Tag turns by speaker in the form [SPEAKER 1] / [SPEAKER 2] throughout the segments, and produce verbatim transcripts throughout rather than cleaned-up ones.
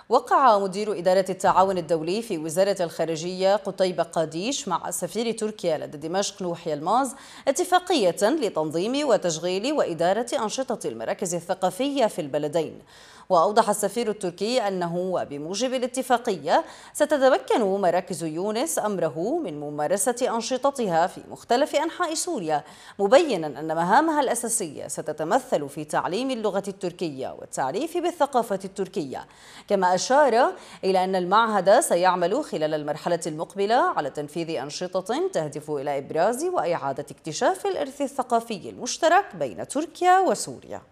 [SPEAKER 1] وقع مدير إدارة التعاون الدولي في وزارة الخارجية قتيبة قاديش مع سفير تركيا لدى دمشق نوح يلماز اتفاقية لتنظيم وتشغيل وإدارة أنشطة المراكز الثقافية في البلدين. وأوضح السفير التركي أنه وبموجب الاتفاقية ستتمكن مراكز يونس أمره من ممارسة أنشطتها في مختلف أنحاء سوريا، مبينا أن مهامها الأساسية ستتمثل في تعليم اللغة التركية والتعريف بالثقافة التركية. كما أشار إلى أن المعهد سيعمل خلال المرحلة المقبلة على تنفيذ أنشطة تهدف إلى إبراز وإعادة اكتشاف الإرث الثقافي المشترك بين تركيا وسوريا.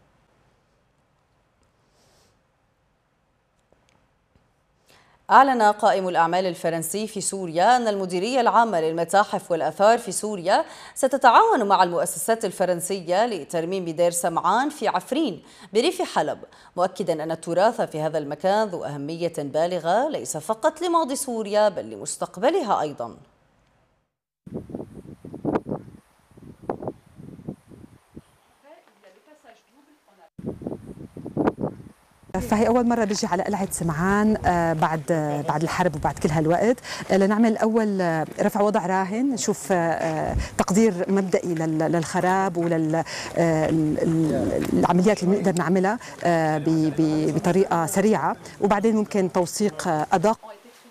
[SPEAKER 1] أعلن قائم الأعمال الفرنسي في سوريا أن المديرية العامة للمتاحف والآثار في سوريا ستتعاون مع المؤسسات الفرنسية لترميم دير سمعان في عفرين بريف حلب، مؤكدا أن التراث في هذا المكان ذو أهمية بالغة ليس فقط لماضي سوريا بل لمستقبلها أيضا.
[SPEAKER 2] فهي أول مرة بيجي على قلعة سمعان بعد بعد الحرب وبعد كل هالوقت لنعمل أول رفع وضع راهن، نشوف تقدير مبدئي للخراب وللعمليات اللي بنقدر نعملها بطريقة سريعة، وبعدين ممكن توثيق أدق.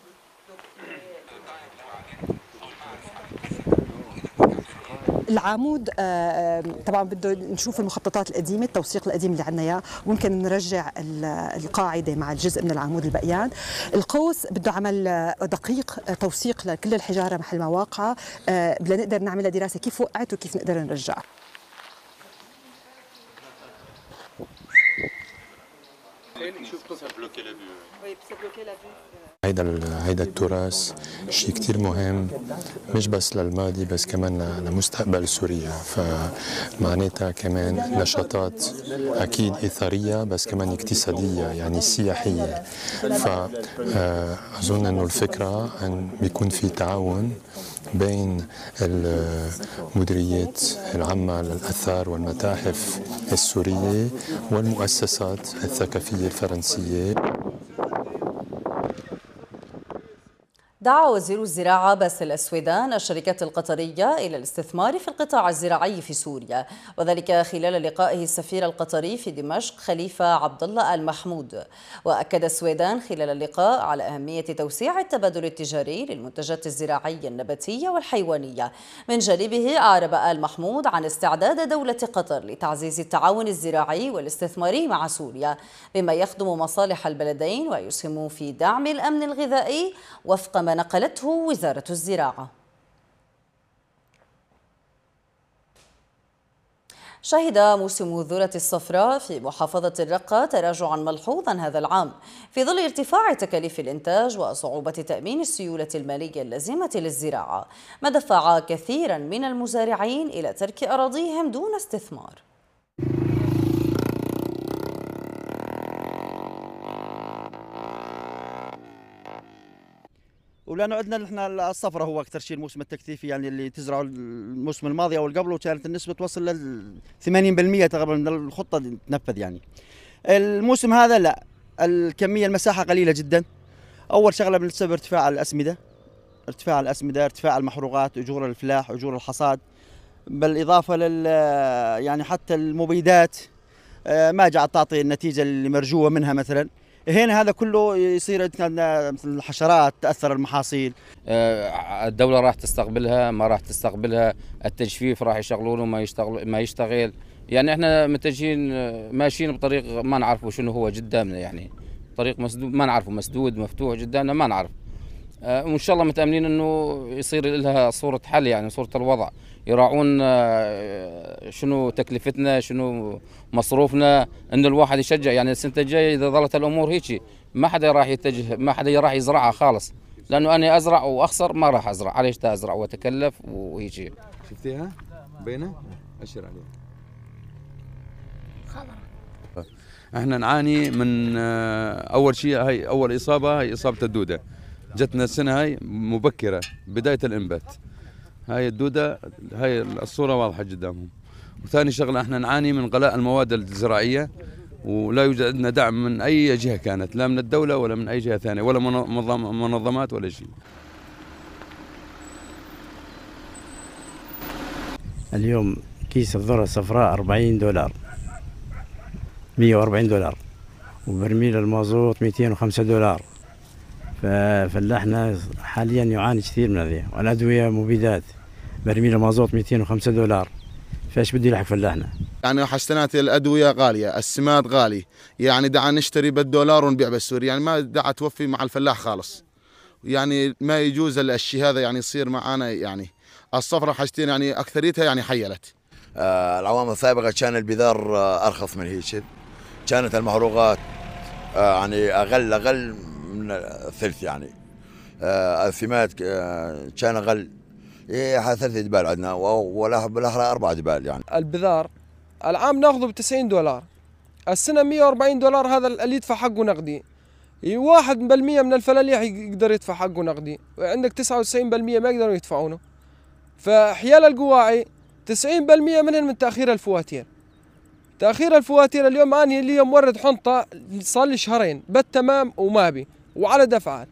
[SPEAKER 2] العمود طبعا بده نشوف المخططات القديمه، التوثيق القديم اللي عندنا اياه، وممكن نرجع القاعده مع الجزء من العمود البقيان. القوس بده عمل دقيق، توثيق لكل الحجاره محل ما واقعه، بدنا نقدر نعملها دراسه كيف وقعت وكيف نقدر نرجعها.
[SPEAKER 3] هيدا هيدا التراث شيء كتير مهم، مش بس للماضي بس كمان لمستقبل سوريا، فمعناتها كمان نشاطات اكيد اثريه بس كمان اقتصاديه يعني سياحيه. فاظن انه الفكره ان بيكون في تعاون بين المديريات العامة للآثار والمتاحف السورية والمؤسسات الثقافية الفرنسية.
[SPEAKER 1] دعا وزير الزراعة باسل السويدان الشركات القطرية إلى الاستثمار في القطاع الزراعي في سوريا، وذلك خلال لقائه السفير القطري في دمشق خليفة عبد الله آل محمود. وأكد السويدان خلال اللقاء على أهمية توسيع التبادل التجاري للمنتجات الزراعية النباتية والحيوانية. من جانبه أعرب آل محمود عن استعداد دولة قطر لتعزيز التعاون الزراعي والاستثماري مع سوريا، بما يخدم مصالح البلدين ويسهم في دعم الأمن الغذائي وفق ما نقلته وزارة الزراعة. شهد موسم الذرة الصفراء في محافظة الرقة تراجعا ملحوظا هذا العام في ظل ارتفاع تكاليف الإنتاج وصعوبة تأمين السيولة المالية اللازمة للزراعة، ما دفع كثيرا من المزارعين إلى ترك أراضيهم دون استثمار.
[SPEAKER 4] ولانه عندنا نحن الصفرة هو اكثر شيء الموسم التكثيفي، يعني اللي تزرعه الموسم الماضي او اللي قبله كانت النسبه توصل لل ثمانين بالمئة تقريبا من الخطه تنفذ. يعني الموسم هذا لا، الكميه المساحه قليله جدا. اول شغله بسبب ارتفاع الاسمده، ارتفاع الاسمده، ارتفاع المحروقات، اجور الفلاح، اجور الحصاد، بالاضافه لل يعني حتى المبيدات ما جاءت تعطي النتيجه اللي مرجوه منها. مثلا هنا هذا كله يصير مثل الحشرات تأثر المحاصيل.
[SPEAKER 5] الدولة راح تستقبلها ما راح تستقبلها، التجفيف راح يشغلونه ما يشتغل ما يشتغل. يعني احنا متجهين ماشيين بطريق ما نعرفه شنو هو قدامنا، يعني طريق مسدود ما نعرفه، مسدود مفتوح قدامنا ما نعرف. وان شاء الله متأملين انه يصير لها صورة حل، يعني صورة الوضع، يراعون شنو تكلفتنا شنو مصروفنا، ان الواحد يشجع. يعني السنه الجايه اذا ظلت الامور هيك ما حدا راح يتجه، ما حدا راح يزرعها خالص، لانه انا ازرع واخسر ما راح ازرع، عليش ازرع واتكلف وهيك.
[SPEAKER 6] شفتيها بينه اشر عليها. احنا نعاني من اول شيء، هي اول اصابه هي اصابه الدوده، جتنا السنه هاي مبكره بدايه الانبات. هاي الدوده، هاي الصوره واضحه قدامهم. وثاني شغله احنا نعاني من غلاء المواد الزراعيه ولا يوجد عندنا دعم من أي جهة كانت، لا من الدولة ولا من أي جهة ثانية ولا منظمات ولا شيء.
[SPEAKER 7] اليوم كيس الذرة الصفراء أربعين دولار، مئة وأربعين دولار، وبرميل المازوت مئتين وخمسة دولار. ففلاحنا حاليا يعاني كثير من هذه، والأدوية مبيدات، برميل المازوت مئتين وخمسة دولار. فايش بده يلحق فلاحنا؟
[SPEAKER 8] يعني حسنات الأدوية غالية، السماد غالي، يعني دعا نشتري بالدولار ونبيع بالسوري، يعني ما دعا توفي مع الفلاح خالص. يعني ما يجوز الشيء هذا يعني يصير معانا. يعني الصفرة حاجتين يعني أكثريتها يعني حيلت.
[SPEAKER 9] آه العوام السابقة كان البذار آه أرخص من هيك، كانت المحروقات آه يعني أقل أقل من الثلث، يعني آه السماد آه كان أقل، إيه ثلاث دبال عندنا ولا بالاحرى اربع دبال. يعني
[SPEAKER 10] البذار العام ناخذه ب تسعين دولار، السنه مئة وأربعين دولار، هذا اللي يدفع حقه نقدي. واحد بالمئة من الفلاحين يقدر يدفع حقه نقدي، وعندك تسعة وتسعين بالمئة ما يقدروا يدفعونه. فحيال القواعي تسعين بالمئة منهم من تاخير الفواتير. تاخير الفواتير اليوم اني اليوم مورد حنطه صار لي شهرين بالتمام وما بي وعلى دفعات.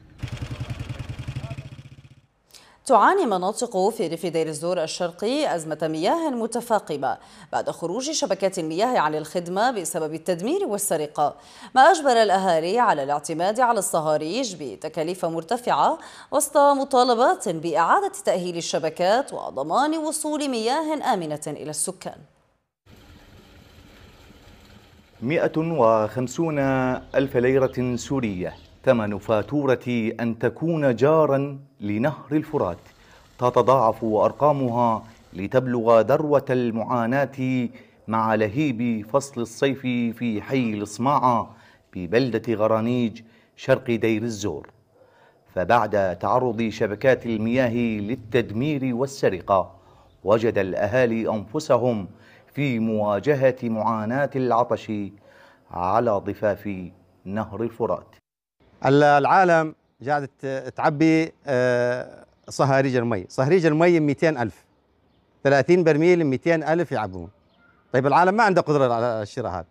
[SPEAKER 1] تعاني مناطق في ريف دير الزور الشرقي أزمة مياه متفاقمة بعد خروج شبكات المياه عن الخدمة بسبب التدمير والسرقة، ما أجبر الأهالي على الاعتماد على الصهاريج بتكاليف مرتفعة وسط مطالبات بإعادة تأهيل الشبكات وضمان وصول مياه آمنة إلى السكان.
[SPEAKER 11] مئة وخمسين ألف ليرة سورية ثمن فاتورة أن تكون جارا لنهر الفرات، تتضاعف أرقامها لتبلغ ذروة المعاناة مع لهيب فصل الصيف في حي الصماعة ببلدة غرانيج شرق دير الزور. فبعد تعرض شبكات المياه للتدمير والسرقة، وجد الأهالي أنفسهم في مواجهة معاناة العطش على ضفاف نهر الفرات.
[SPEAKER 12] العالم قاعدة تعبي صهاريج المي، صهريج المي مئتين ألف، ثلاثين برميل مئتين ألف يعبون. طيب العالم ما عنده قدرة على الشراء هذا.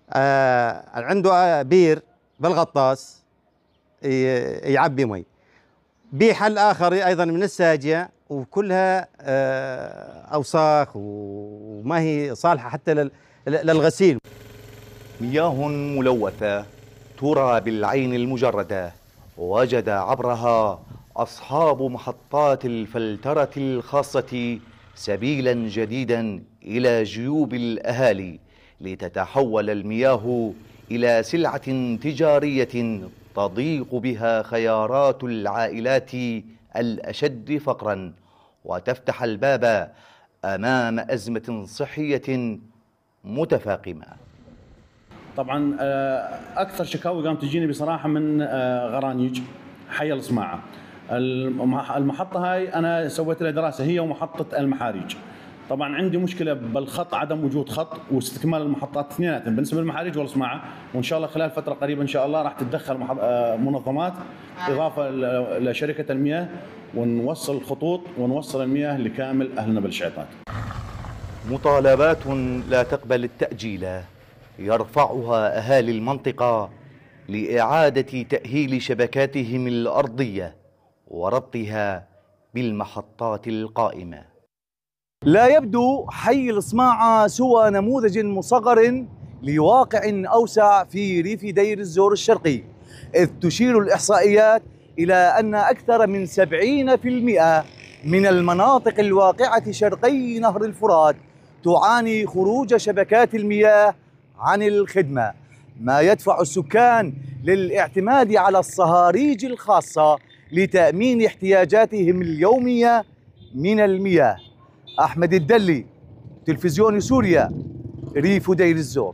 [SPEAKER 12] عنده بير بالغطاس يعبي مي، بحل آخر أيضا من الساجة وكلها أوساخ وما هي صالحة حتى للغسيل.
[SPEAKER 11] مياه ملوثة ترى بالعين المجردة، وجد عبرها أصحاب محطات الفلترة الخاصة سبيلا جديدا إلى جيوب الأهالي لتتحول المياه إلى سلعة تجارية تضيق بها خيارات العائلات الأشد فقرا، وتفتح الباب أمام أزمة صحية متفاقمة.
[SPEAKER 13] طبعا اكثر شكاوي قامت تجيني بصراحه من غرانيج حي الصماعه. المحطه هاي انا سويت لها دراسه، هي ومحطه المحاريج. طبعا عندي مشكله بالخط، عدم وجود خط واستكمال المحطات اثنيناتهم بالنسبه للمحاريج والصماعه، وان شاء الله خلال فتره قريبه ان شاء الله راح تتدخل منظمات اضافه لشركه المياه ونوصل الخطوط ونوصل المياه لكامل اهلنا بالشعيطات.
[SPEAKER 11] مطالبات لا تقبل التأجيل يرفعها أهالي المنطقة لإعادة تأهيل شبكاتهم الأرضية وربطها بالمحطات القائمة. لا يبدو حي الصماعة سوى نموذج مصغر لواقع أوسع في ريف دير الزور الشرقي، إذ تشير الإحصائيات إلى أن أكثر من سبعين بالمئة من المناطق الواقعة شرقي نهر الفرات تعاني خروج شبكات المياه عن الخدمة، ما يدفع السكان للاعتماد على الصهاريج الخاصة لتأمين احتياجاتهم اليومية من المياه. أحمد الدلي، تلفزيون سوريا، ريف دير الزور.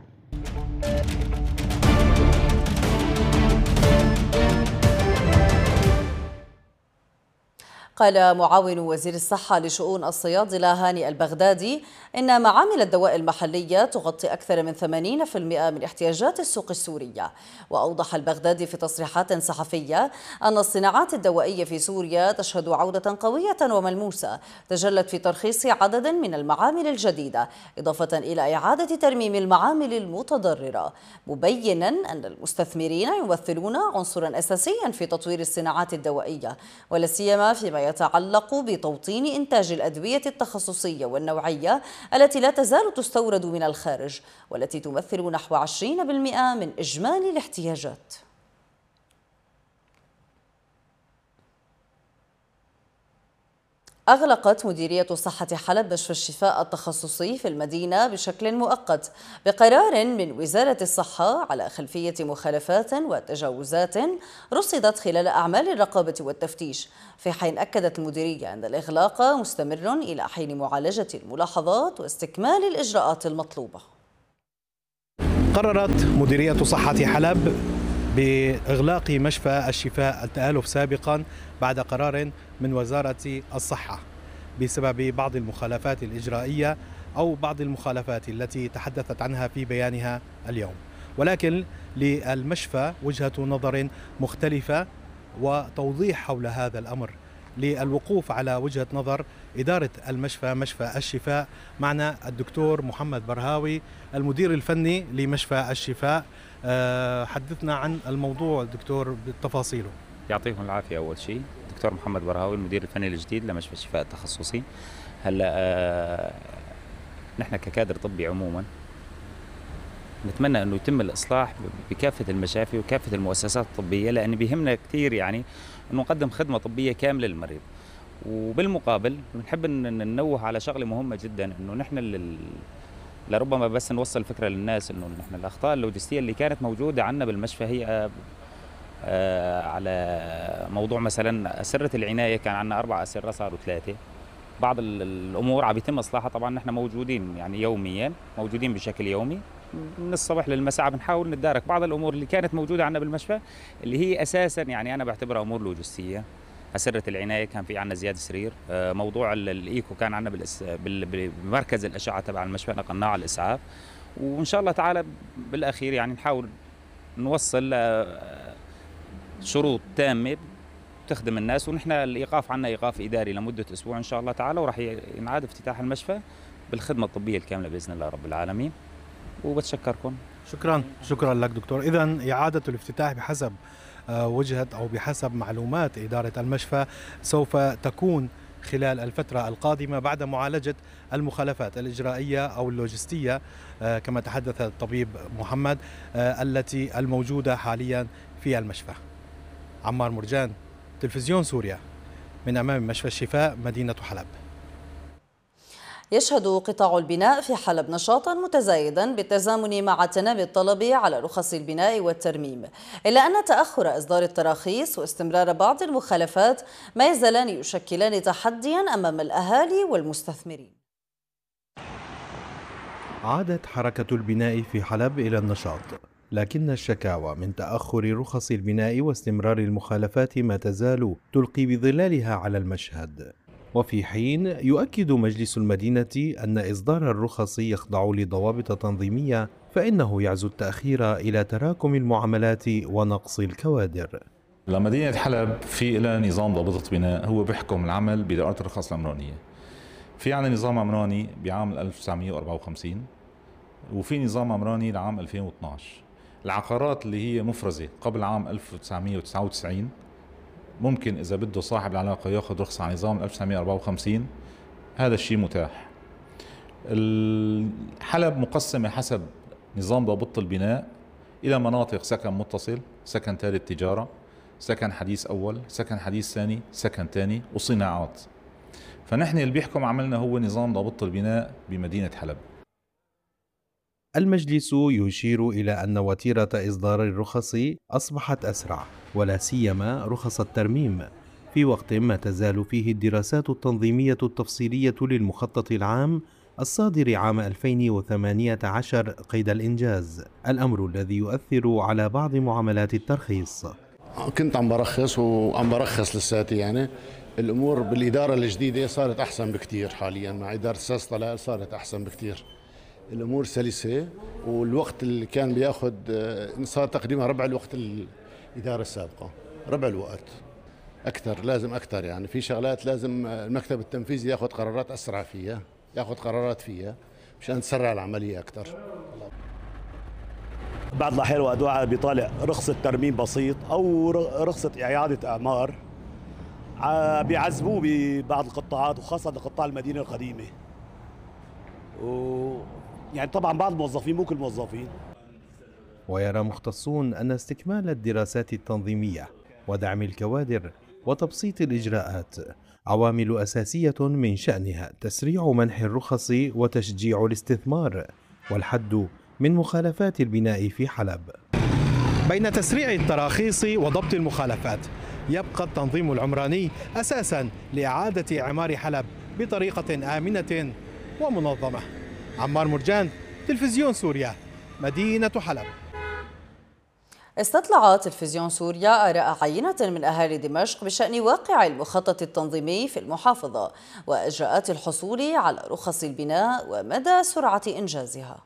[SPEAKER 1] قال معاون وزير الصحة لشؤون الصيادلة هاني البغدادي إن معامل الدواء المحلية تغطي أكثر من ثمانين بالمئة من احتياجات السوق السورية. وأوضح البغدادي في تصريحات صحفية أن الصناعات الدوائية في سوريا تشهد عودة قوية وملموسة تجلت في ترخيص عدد من المعامل الجديدة، إضافة إلى إعادة ترميم المعامل المتضررة، مبينا أن المستثمرين يمثلون عنصرا أساسيا في تطوير الصناعات الدوائية، ولا سيما فيما يتعلق بتوطين إنتاج الأدوية التخصصية والنوعية التي لا تزال تستورد من الخارج، والتي تمثل نحو عشرين بالمئة من إجمالي الاحتياجات. أغلقت مديرية صحة حلب مشفى الشفاء التخصصي في المدينة بشكل مؤقت بقرار من وزارة الصحة على خلفية مخالفات وتجاوزات رصدت خلال أعمال الرقابة والتفتيش، في حين أكدت المديرية أن الإغلاق مستمر إلى حين معالجة الملاحظات واستكمال الإجراءات المطلوبة.
[SPEAKER 14] قررت مديرية صحة حلب بإغلاق مشفى الشفاء التآلف سابقا بعد قرار من وزارة الصحة بسبب بعض المخالفات الإجرائية أو بعض المخالفات التي تحدثت عنها في بيانها اليوم، ولكن للمشفى وجهة نظر مختلفة وتوضيح حول هذا الأمر. للوقوف على وجهة نظر إدارة المشفى مشفى الشفاء معنا الدكتور محمد برهاوي المدير الفني لمشفى الشفاء. حدثنا عن الموضوع دكتور بتفاصيله.
[SPEAKER 15] يعطيكم العافية. أول شيء دكتور محمد برهاوي المدير الفني الجديد لمشفى الشفاء التخصصي. هلا آه نحن ككادر طبي عموما نتمنى أنه يتم الإصلاح بكافة المشافي وكافة المؤسسات الطبية، لأن بيهمنا كثير يعني أنه نقدم خدمة طبية كاملة للمريض. وبالمقابل بنحب أن ننوه على شغلة مهمة جدا، أنه نحن لل... لربما بس نوصل الفكرة للناس أنه نحن الأخطاء اللوجستية اللي كانت موجودة عندنا بالمشفى هي آه على موضوع مثلا أسرة العناية، كان عندنا أربع أسرة صاروا ثلاثة. بعض الأمور عم يتم إصلاحها، طبعا نحن موجودين يعني يوميا، موجودين بشكل يومي من الصبح للمساء بنحاول نتدارك بعض الامور اللي كانت موجوده عندنا بالمشفى، اللي هي اساسا يعني انا بعتبرها امور لوجستيه. اسره العنايه كان في عندنا زياده سرير، موضوع الايكو كان عندنا بمركز الاشعه تبع المشفى نقلناه على الاسعاف، وان شاء الله تعالى بالاخير يعني نحاول نوصل شروط تامه تخدم الناس. ونحن الايقاف عندنا ايقاف اداري لمده اسبوع ان شاء الله تعالى، وراح ينعاد افتتاح المشفى بالخدمه الطبيه الكامله باذن الله رب العالمين. وبتشكركم.
[SPEAKER 14] شكرا شكرا لك دكتور. إذن إعادة الافتتاح بحسب وجهة أو بحسب معلومات إدارة المشفى سوف تكون خلال الفترة القادمة بعد معالجة المخالفات الإجرائية أو اللوجستية كما تحدث الطبيب محمد التي الموجودة حاليا في المشفى. عمار مرجان، تلفزيون سوريا، من أمام مشفى الشفاء مدينة حلب.
[SPEAKER 1] يشهد قطاع البناء في حلب نشاطا متزايدا بالتزامن مع تنامي الطلب على رخص البناء والترميم، إلا أن تأخر إصدار التراخيص واستمرار بعض المخالفات ما يزالان يشكلان تحديا أمام الأهالي والمستثمرين.
[SPEAKER 14] عادت حركة البناء في حلب إلى النشاط، لكن الشكاوى من تأخر رخص البناء واستمرار المخالفات ما تزال تلقي بظلالها على المشهد. وفي حين يؤكد مجلس المدينة أن إصدار الرخص يخضع لضوابط تنظيمية، فإنه يعزو التأخير إلى تراكم المعاملات ونقص الكوادر.
[SPEAKER 16] لمدينة حلب في لها نظام ضابطة بناء هو بيحكم العمل بدائرة الرخص العمرانية. في عندنا نظام عمراني بعام ألف وتسعمئة وأربعة وخمسين وفي نظام عمراني لعام ألفين واثنعش. العقارات اللي هي مفرزة قبل عام ألف وتسعمئة وتسعة وتسعين ممكن إذا بده صاحب العلاقة ياخذ رخصة على نظام ألف وتسعمئة وأربعة وخمسين، هذا الشيء متاح. حلب مقسمة حسب نظام ضابطة البناء إلى مناطق سكن متصل، سكن ثالث تجارة، سكن حديث أول، سكن حديث ثاني، سكن ثاني، وصناعات. فنحن اللي بيحكم عملنا هو نظام ضابطة البناء بمدينة حلب.
[SPEAKER 14] المجلس يشير إلى أن وتيرة إصدار الرخص أصبحت أسرع، ولا سيما رخص الترميم، في وقت ما تزال فيه الدراسات التنظيمية التفصيلية للمخطط العام الصادر عام ألفين وثمانية عشر قيد الإنجاز، الأمر الذي يؤثر على بعض معاملات الترخيص.
[SPEAKER 17] كنت عم برخص وعم برخص لساتي يعني، الامور بالاداره الجديده صارت احسن بكثير حاليا، مع اداره استاذ طلال صارت احسن بكثير. الامور سلسه، والوقت اللي كان بياخذ صار تقريبا ربع الوقت الاداره السابقه، ربع الوقت اكثر، لازم اكثر. يعني في شغلات لازم المكتب التنفيذي ياخذ قرارات اسرع فيها، ياخذ قرارات فيها مشان تسرع العمليه اكثر.
[SPEAKER 18] بعض الاحيان وقت واحد بيطالع رخصه ترميم بسيط او رخصه اعاده اعمار بيعذبوه ببعض القطاعات، وخاصه قطاع المدينه القديمه. و يعني طبعا بعض الموظفين، مو كل الموظفين.
[SPEAKER 14] ويرى مختصون أن استكمال الدراسات التنظيمية ودعم الكوادر وتبسيط الإجراءات عوامل أساسية من شأنها تسريع منح الرخص وتشجيع الاستثمار والحد من مخالفات البناء في حلب. بين تسريع التراخيص وضبط المخالفات يبقى التنظيم العمراني أساساً لإعادة إعمار حلب بطريقة آمنة ومنظمة. عمار مرجان، تلفزيون سوريا، مدينة حلب.
[SPEAKER 1] استطلع تلفزيون سوريا آراء عينة من أهالي دمشق بشأن واقع المخطط التنظيمي في المحافظة وإجراءات الحصول على رخص البناء ومدى سرعة إنجازها.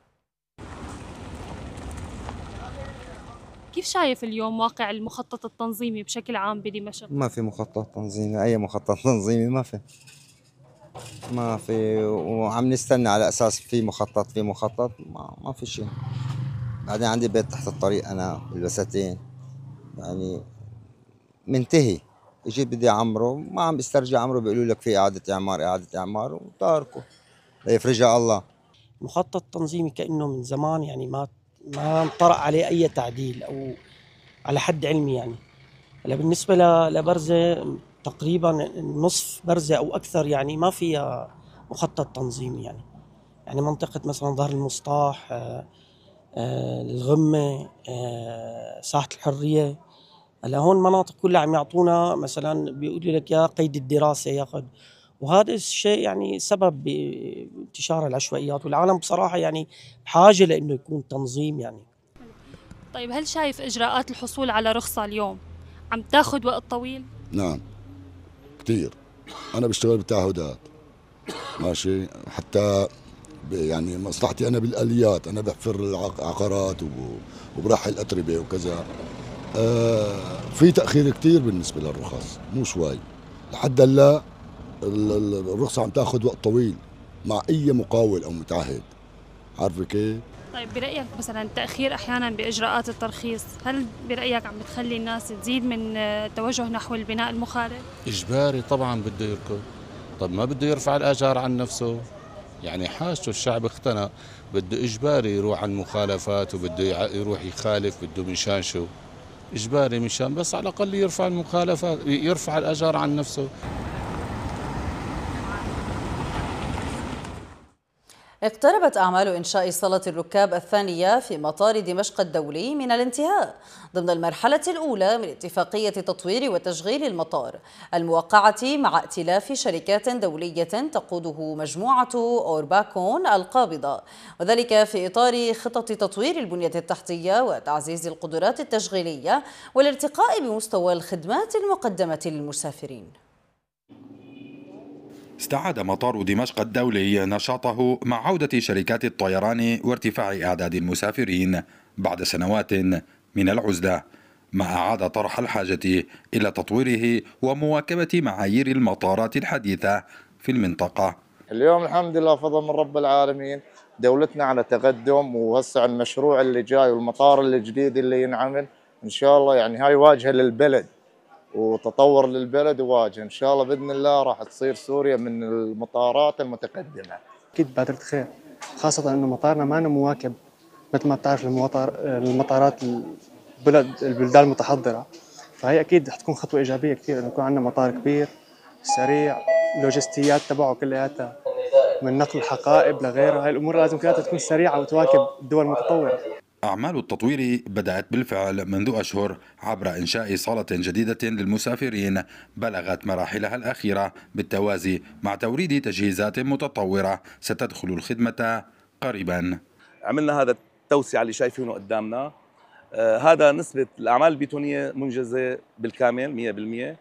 [SPEAKER 19] كيف شايف اليوم واقع المخطط التنظيمي بشكل عام بدمشق؟
[SPEAKER 20] ما في مخطط تنظيمي، أي مخطط تنظيمي ما في ما في وعم نستنى على أساس في مخطط في مخطط ما, ما في شيء. بعدين عندي بيت تحت الطريق أنا بالوساتين، يعني منتهي، اجيت بدي أعمره ما عم بسترجع عمره، بيقولوا لك في إعادة إعمار إعادة إعمار وتاركه ليفرجها الله.
[SPEAKER 21] مخطط تنظيمي كأنه من زمان يعني ما ما انطرأ عليه أي تعديل أو على حد علمي. يعني هلا بالنسبة لبرزة تقريبا نصف برزة أو أكثر يعني ما فيها مخطط تنظيمي. يعني يعني منطقة مثلا ظهر المسطاح، آه آه الغمة، آه ساحة الحرية، هلا هون مناطق كلها عم يعطونا مثلا بيقولوا لك يا قيد الدراسة ياخذ، وهذا الشيء يعني سبب بانتشار العشوائيات، والعالم بصراحة يعني بحاجة لأنه يكون تنظيم. يعني
[SPEAKER 19] طيب هل شايف إجراءات الحصول على رخصة اليوم عم تاخذ وقت طويل؟
[SPEAKER 22] نعم كثير. أنا بشتغل بالتعهدات ماشي، حتى يعني مصلحتي أنا بالآليات، أنا بحفر العقارات وبرحل الأتربة وكذا. آه في تأخير كثير بالنسبة للرخص، مو شوي. لحد هلا الرخصة عم تاخذ وقت طويل مع أي مقاول أو متعهد، عارفة كيف؟
[SPEAKER 19] طيب برأيك مثلا التأخير أحيانا بإجراءات الترخيص، هل برأيك عم بتخلي الناس تزيد من التوجه نحو البناء المخالف؟
[SPEAKER 23] إجباري طبعا بده يركض. طب ما بده يرفع الآجار عن نفسه؟ يعني حاجته الشعب اختنق، بده إجباري يروح عن المخالفات وبده يروح يخالف، بده مشان شو؟ إجباري مشان بس على الأقل يرفع المخالفات، يرفع الآجار عن نفسه.
[SPEAKER 1] اقتربت أعمال إنشاء صالة الركاب الثانية في مطار دمشق الدولي من الانتهاء ضمن المرحلة الأولى من اتفاقية تطوير وتشغيل المطار الموقعة مع ائتلاف شركات دولية تقوده مجموعة أورباكون القابضة، وذلك في إطار خطط تطوير البنية التحتية وتعزيز القدرات التشغيلية والارتقاء بمستوى الخدمات المقدمة للمسافرين.
[SPEAKER 24] استعاد مطار دمشق الدولي نشاطه مع عودة شركات الطيران وارتفاع أعداد المسافرين بعد سنوات من العزلة، ما أعاد طرح الحاجة إلى تطويره ومواكبة معايير المطارات الحديثة في المنطقة.
[SPEAKER 25] اليوم الحمد لله فضل من رب العالمين، دولتنا على تقدم، وهسه المشروع اللي جاي والمطار الجديد اللي ينعمل إن شاء الله يعني هاي واجهة للبلد وتطور للبلد، وواجهة إن شاء الله بإذن الله راح تصير سوريا من المطارات المتقدمة.
[SPEAKER 26] أكيد بادرة خير، خاصة إنه مطارنا ما مواكب مثل ما بتعرف المطار المطارات البلد البلدان المتحضرة، فهي أكيد حتكون خطوة إيجابية كثير إنه يكون عندنا مطار كبير سريع، اللوجستيات تبعه كلياتها من نقل الحقائب لغيره، هاي الأمور لازم كلها تكون سريعة وتواكب الدول المتطورة.
[SPEAKER 24] أعمال التطوير بدأت بالفعل منذ أشهر عبر إنشاء صالة جديدة للمسافرين بلغت مراحلها الأخيرة بالتوازي مع توريد تجهيزات متطورة ستدخل الخدمة قريبا.
[SPEAKER 27] عملنا هذا التوسعة اللي شايفينه قدامنا، آه هذا نسبة الأعمال البيتونية منجزة بالكامل مئة بالمئة،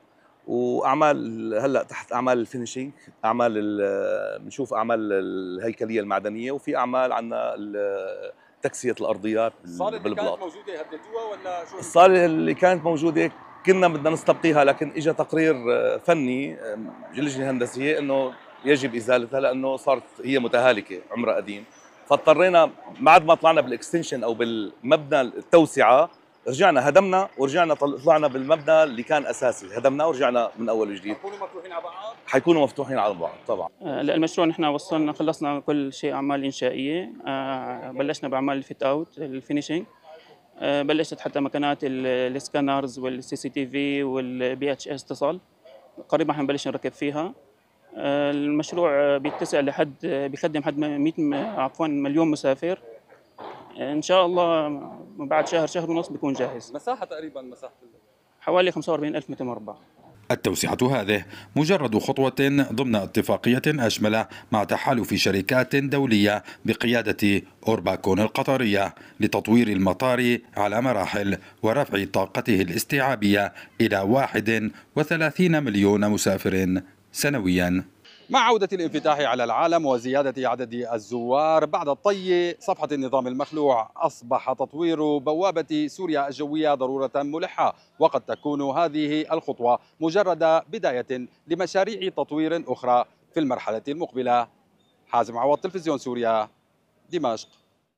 [SPEAKER 27] واعمال هلا تحت اعمال الفينيشينج، اعمال بنشوف اعمال الهيكليه المعدنيه، وفي اعمال عندنا تكسيه الارضيات
[SPEAKER 2] الصاله اللي
[SPEAKER 27] بالبلاط.
[SPEAKER 2] كانت موجوده هددوها ولا شو؟
[SPEAKER 27] الصاله اللي كانت موجوده كنا بدنا نستبقيها، لكن اجى تقرير فني لجنه الهندسيه انه يجب ازالتها لانه صارت هي متهالكه، عمرها قديم. فاضطرينا بعد ما طلعنا بالاكستنشن او بالمبنى التوسعه، رجعنا هدمنا ورجعنا طلعنا بالمبنى اللي كان اساسي، هدمنا ورجعنا من اول وجديد.
[SPEAKER 2] حيكونوا مفتوحين على بعض؟
[SPEAKER 27] حيكونوا مفتوحين على بعض طبعا.
[SPEAKER 3] المشروع نحن وصلنا خلصنا كل شيء اعمال انشائيه، بلشنا باعمال الفيت اوت الفينيشينج، بلشت حتى مكانات السكانرز والسي سي تي في والبي اتش اس اتصال، قريبا حنبلش نركب فيها. المشروع بيتسع لحد بيخدم حد مئة عفوا مليون مسافر. ان شاء الله بعد شهر شهر ونص بيكون جاهز.
[SPEAKER 2] مساحه تقريبا مساحه
[SPEAKER 3] حوالي خمسة وأربعين ألف متر مربع.
[SPEAKER 24] التوسعة هذه مجرد خطوة ضمن اتفاقية أشملة مع تحالف شركات دولية بقيادة أورباكون القطرية لتطوير المطار على مراحل ورفع طاقته الاستيعابية إلى واحد وثلاثين مليون مسافر سنويا.
[SPEAKER 2] مع عودة الانفتاح على العالم وزيادة عدد الزوار بعد طي صفحة النظام المخلوع، أصبح تطوير بوابة سوريا الجوية ضرورة ملحة، وقد تكون هذه الخطوة مجرد بداية لمشاريع تطوير أخرى في المرحلة المقبلة. حازم عوض، تلفزيون سوريا، دمشق.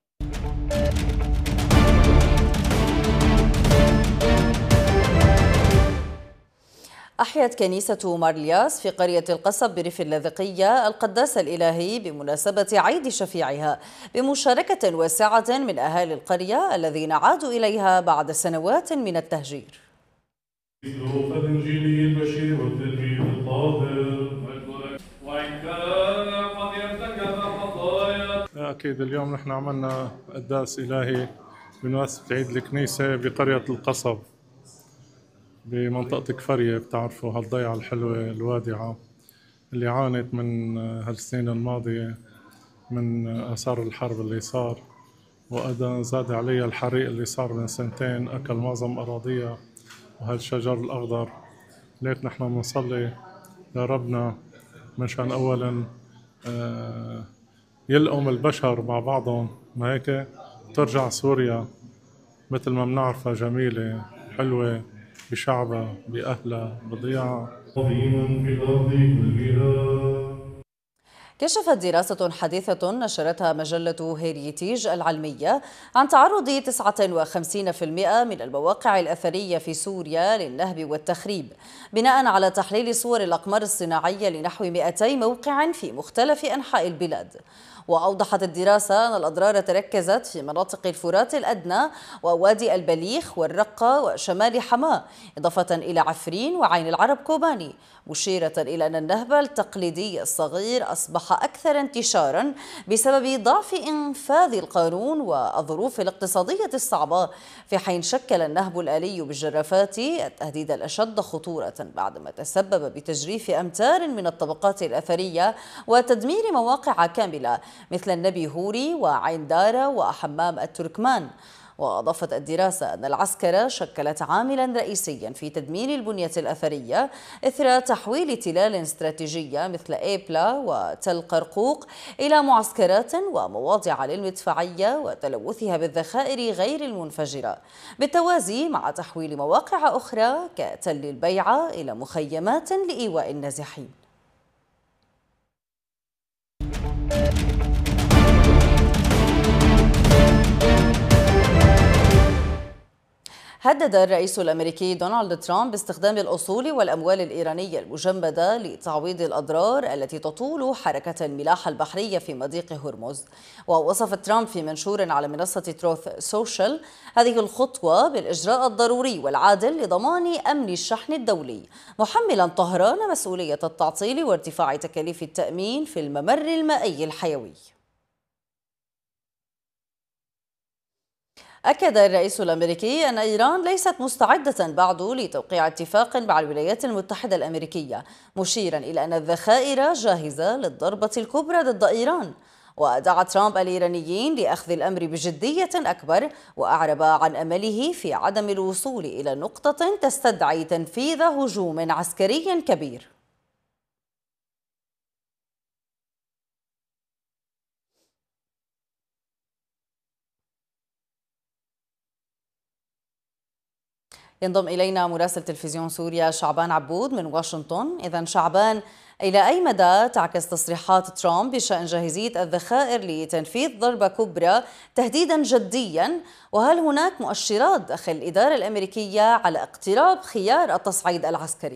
[SPEAKER 1] أحيت كنيسة مارلياس في قرية القصب بريف اللاذقية القداس الإلهي بمناسبة عيد شفيعها بمشاركة واسعة من أهالي القرية الذين عادوا إليها بعد سنوات من التهجير.
[SPEAKER 4] أكيد اليوم نحن عملنا قداس إلهي بمناسبة عيد الكنيسة بقرية القصب بمنطقة كفرية. بتعرفوا هالضيعة الحلوة الوادعة اللي عانت من هالسنين الماضية من آثار الحرب اللي صار، وأيضا زاد عليها الحريق اللي صار من سنتين أكل معظم أراضيها وهالشجر الأخضر. ليك نحن بنصلي لربنا مشان أولا يلقم البشر مع بعضهم، ما هيك ترجع سوريا مثل ما بنعرفها جميلة حلوة بشعبها بأهلها بضياعها.
[SPEAKER 1] كشفت دراسة حديثة نشرتها مجلة هيريتيج العلمية عن تعرض تسعة وخمسين بالمئة من المواقع الأثرية في سوريا للنهب والتخريب، بناء على تحليل صور الأقمار الصناعية لنحو مئتي موقع في مختلف أنحاء البلاد. وأوضحت الدراسة أن الأضرار تركزت في مناطق الفرات الأدنى ووادي البليخ والرقة وشمال حماة، إضافة إلى عفرين وعين العرب كوباني، مشيرة إلى أن النهب التقليدي الصغير أصبح أكثر انتشارا بسبب ضعف إنفاذ القانون والظروف الاقتصادية الصعبة، في حين شكل النهب الآلي بالجرافات التهديد الأشد خطورة بعدما تسبب بتجريف أمتار من الطبقات الأثرية وتدمير مواقع كاملة مثل النبي هوري وعين دارة وحمام التركمان. وأضافت الدراسة أن العسكرة شكلت عاملا رئيسيا في تدمير البنية الأثرية إثر تحويل تلال استراتيجية مثل إيبلا وتل قرقوق إلى معسكرات ومواضع للمدفعية وتلوثها بالذخائر غير المنفجرة، بالتوازي مع تحويل مواقع أخرى كتل البيعة إلى مخيمات لإيواء النازحين. هدد الرئيس الأمريكي دونالد ترامب باستخدام الأصول والأموال الإيرانية المجمدة لتعويض الأضرار التي تطول حركة الملاحة البحرية في مضيق هرمز. ووصف ترامب في منشور على منصة تروث سوشيال هذه الخطوة بالإجراء الضروري والعادل لضمان أمن الشحن الدولي، محملا طهران مسؤولية التعطيل وارتفاع تكاليف التأمين في الممر المائي الحيوي. أكد الرئيس الأمريكي أن إيران ليست مستعدة بعد لتوقيع اتفاق مع الولايات المتحدة الأمريكية، مشيرا إلى أن الذخائر جاهزة للضربة الكبرى ضد إيران. ودعا ترامب الإيرانيين لأخذ الأمر بجدية أكبر، وأعرب عن أمله في عدم الوصول إلى نقطة تستدعي تنفيذ هجوم عسكري كبير. ينضم إلينا مراسل تلفزيون سوريا شعبان عبود من واشنطن. إذن شعبان، إلى أي مدى تعكس تصريحات ترامب بشأن جاهزية الذخائر لتنفيذ ضربة كبرى تهديدا جديا؟ وهل هناك مؤشرات داخل الإدارة الأمريكية على اقتراب خيار التصعيد العسكري؟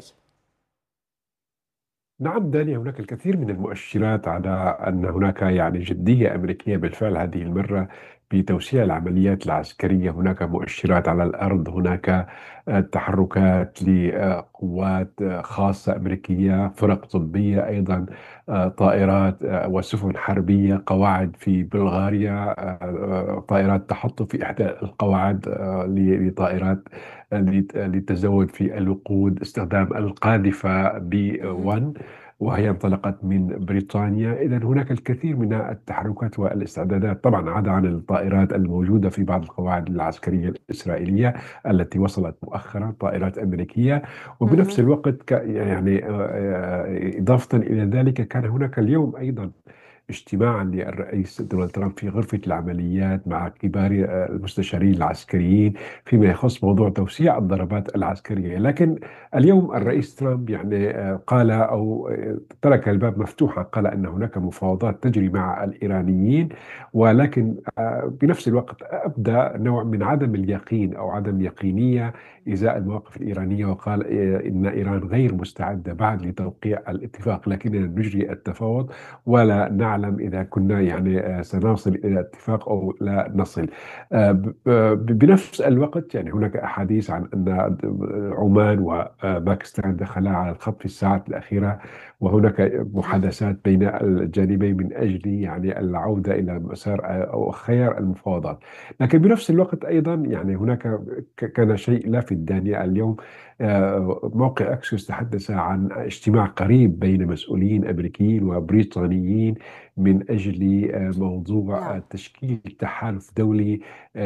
[SPEAKER 5] نعم دانيا، هناك الكثير من المؤشرات على أن هناك يعني جدية أمريكية بالفعل هذه المرة بتوسيع العمليات العسكرية. هناك مؤشرات على الأرض، هناك تحركات لقوات خاصة أمريكية، فرق طبية، أيضا طائرات وسفن حربية، قواعد في بلغاريا، طائرات تحط في إحدى القواعد لطائرات للتزود في الوقود، استخدام القاذفة بي واحد وهي انطلقت من بريطانيا. إذا هناك الكثير من التحركات والاستعدادات، طبعا عدا عن الطائرات الموجودة في بعض القواعد العسكرية الإسرائيلية التي وصلت مؤخرا، طائرات أمريكية. وبنفس الوقت يعني إضافة إلى ذلك كان هناك اليوم أيضا اجتماعا للرئيس دونالد ترامب في غرفة العمليات مع كبار المستشارين العسكريين فيما يخص موضوع توسيع الضربات العسكرية. لكن اليوم الرئيس ترامب يعني قال أو ترك الباب مفتوحا، قال أن هناك مفاوضات تجري مع الإيرانيين، ولكن بنفس الوقت أبدى نوع من عدم اليقين أو عدم يقينية إزاء المواقف الإيرانية، وقال إن إيران غير مستعدة بعد لتوقيع الاتفاق، لكننا نجري التفاوض ولا نعلم إذا كنا يعني سنصل إلى اتفاق أو لا نصل. بنفس الوقت يعني هناك أحاديث عن أن عمان وباكستان دخلا على الخط في الساعات الأخيرة، وهناك محادثات بين الجانبين من أجل يعني العودة إلى مسار أو خيار المفاوضات. لكن بنفس الوقت أيضا يعني هناك كان شيء لافت دانيا اليوم. موقع أكسيوس تحدث عن اجتماع قريب بين مسؤولين أمريكيين وبريطانيين من أجل موضوع تشكيل تحالف دولي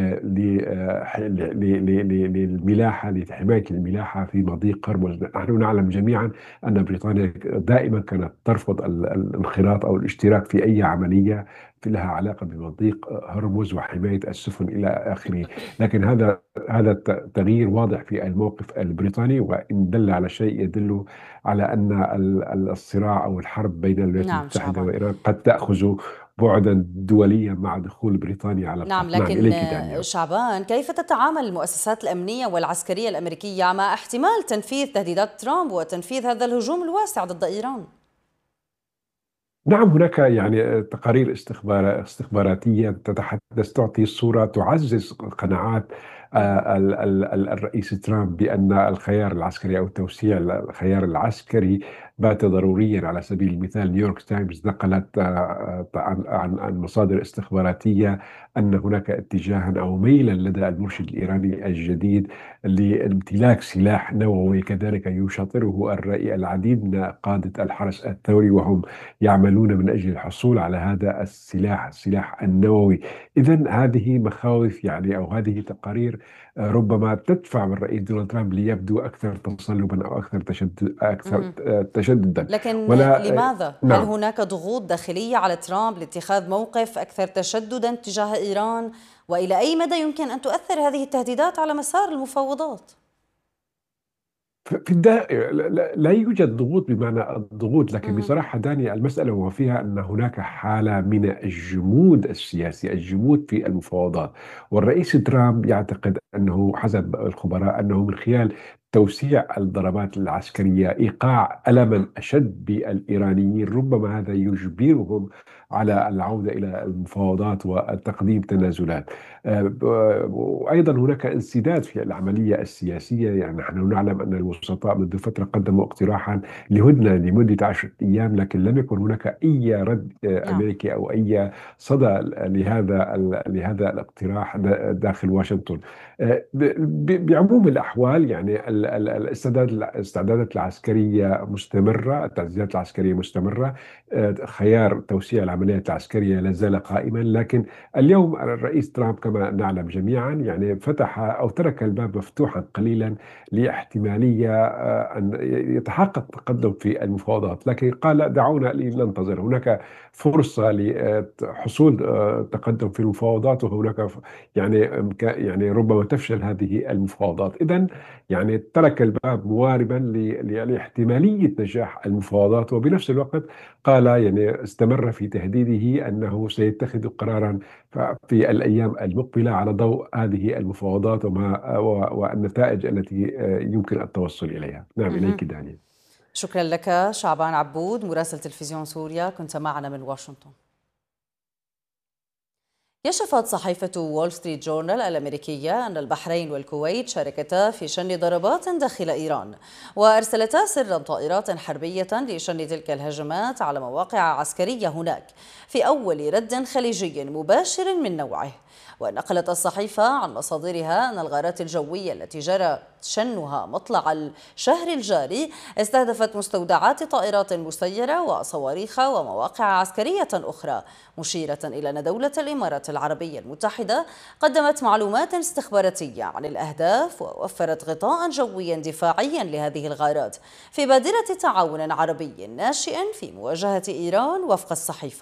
[SPEAKER 5] للملاحة، لحماية الملاحة في مضيق هرمز. نحن نعلم جميعا أن بريطانيا دائما كانت ترفض الانخراط أو الاشتراك في أي عملية لها علاقة بمضيق هرمز وحماية السفن إلى آخره. لكن هذا هذا تغيير واضح في الموقف البريطاني، وإن دل على شيء يدل على أن الصراع أو الحرب بين الولايات
[SPEAKER 1] نعم
[SPEAKER 5] المتحدة
[SPEAKER 1] شعبان.
[SPEAKER 5] وإيران قد تأخذ بعدا دوليا مع دخول بريطانيا على الخط.
[SPEAKER 1] نعم، لكن نعم شعبان، كيف تتعامل المؤسسات الأمنية والعسكرية الأمريكية مع احتمال تنفيذ تهديدات ترامب وتنفيذ هذا الهجوم الواسع ضد إيران؟
[SPEAKER 5] نعم، هناك يعني تقارير استخبار استخباراتية تتحدث، تعطي صورة تعزز قناعات الرئيس ترامب بأن الخيار العسكري أو توسيع الخيار العسكري بات ضروريا. على سبيل المثال نيويورك تايمز نقلت عن عن مصادر استخباراتية أن هناك اتجاها أو ميلا لدى المرشد الإيراني الجديد لامتلاك سلاح نووي. كذلك يشاطره الرأي العديد من قادة الحرس الثوري وهم يعملون من أجل الحصول على هذا السلاح السلاح النووي. إذن هذه مخاوف يعني أو هذه تقارير ربما تدفع بالرئيس دونالد ترامب ليبدو أكثر تصلبا أو أكثر تشدد أكثر تشددا.
[SPEAKER 1] لكن
[SPEAKER 5] ولا
[SPEAKER 1] لماذا؟
[SPEAKER 5] نعم.
[SPEAKER 1] هل هناك ضغوط داخلية على ترامب لاتخاذ موقف أكثر تشددا تجاه إيران؟ وإلى أي مدى يمكن أن تؤثر هذه التهديدات على مسار المفاوضات؟
[SPEAKER 5] في الدائرة لا يوجد ضغوط بمعنى الضغوط، لكن بصراحة داني المسألة وما فيها أن هناك حالة من الجمود السياسي، الجمود في المفاوضات. والرئيس ترامب يعتقد أنه حسب الخبراء أنه من خلال توسيع الضربات العسكرية إيقاع ألما أشد بالإيرانيين ربما هذا يجبرهم على العودة إلى المفاوضات وتقديم تنازلات. وأيضا هناك انسداد في العملية السياسية. يعني نحن نعلم أن الوسطاء منذ فترة قدموا اقتراحا لهدنة لمدة عشرة أيام، لكن لم يكن هناك أي رد أمريكي أو أي صدى لهذا لهذا الاقتراح داخل واشنطن. بعموم الأحوال يعني الاستعدادات العسكرية مستمرة، التعزيزات العسكرية مستمرة، خيار توسيع العملية العمليات العسكرية لا زال قائما، لكن اليوم الرئيس ترامب كما نعلم جميعا يعني فتح أو ترك الباب مفتوحا قليلا لاحتمالية أن يتحقق تقدم في المفاوضات، لكن قال دعونا لننتظر، هناك فرصة لحصول تقدم في المفاوضات، وهناك يعني يعني ربما تفشل هذه المفاوضات. إذن يعني ترك الباب مواربا لاحتمالية نجاح المفاوضات، وبنفس الوقت قال يعني استمر في تهديده أنه سيتخذ قرارا في الأيام المقبلة على ضوء هذه المفاوضات وما والنتائج التي يمكن التوصل إليها. نعم إليك دانيال.
[SPEAKER 1] شكرا لك شعبان عبود مراسل تلفزيون سوريا، كنت معنا من واشنطن. كشفت صحيفة وول ستريت جورنال الأمريكية أن البحرين والكويت شاركتا في شن ضربات داخل إيران، وأرسلتا سرا طائرات حربية لشن تلك الهجمات على مواقع عسكرية هناك في أول رد خليجي مباشر من نوعه. ونقلت الصحيفة عن مصادرها أن الغارات الجوية التي جرى شنها مطلع الشهر الجاري استهدفت مستودعات طائرات مسيرة وصواريخ ومواقع عسكرية أخرى، مشيرة إلى أن دولة الإمارات العربية المتحدة قدمت معلومات استخباراتية عن الأهداف ووفرت غطاء جويا دفاعيا لهذه الغارات في بادرة تعاون عربي ناشئ في مواجهة إيران وفق الصحيفة.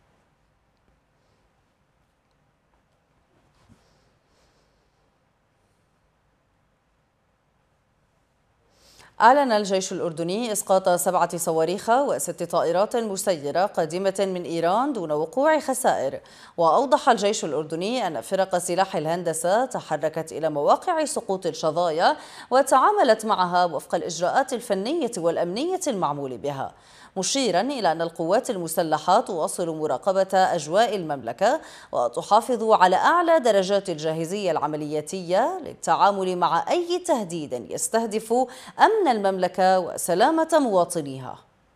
[SPEAKER 1] أعلن الجيش الأردني إسقاط سبعة صواريخ وست طائرات مسيرة قادمة من إيران دون وقوع خسائر. وأوضح الجيش الأردني أن فرق سلاح الهندسة تحركت إلى مواقع سقوط الشظايا وتعاملت معها وفق الإجراءات الفنية والأمنية المعمول بها، مشيرا إلى أن القوات المسلحة تواصل مراقبة أجواء المملكة وتحافظ على أعلى درجات الجاهزية العملياتية للتعامل مع أي تهديد يستهدف أمن المملكة وسلامة مواطنيها.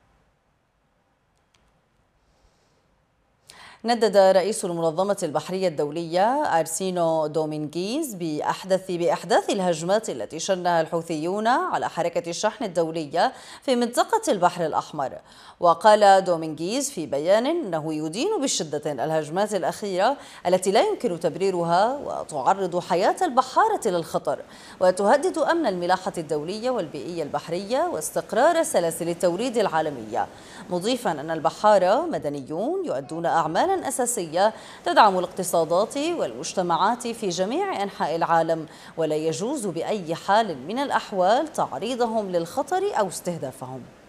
[SPEAKER 1] ندد رئيس المنظمة البحرية الدولية أرسينو دومينغيز بأحدث بأحداث الهجمات التي شنها الحوثيون على حركة الشحن الدولية في منطقة البحر الأحمر. وقال دومينغيز في بيان أنه يدين بشدة الهجمات الأخيرة التي لا يمكن تبريرها وتعرض حياة البحارة للخطر وتهدد أمن الملاحة الدولية والبيئية البحرية واستقرار سلاسل التوريد العالمية، مضيفا أن البحارة مدنيون يؤدون أعمالا أساسية تدعم الاقتصادات والمجتمعات في جميع أنحاء العالم، ولا يجوز بأي حال من الأحوال تعريضهم للخطر أو استهدافهم.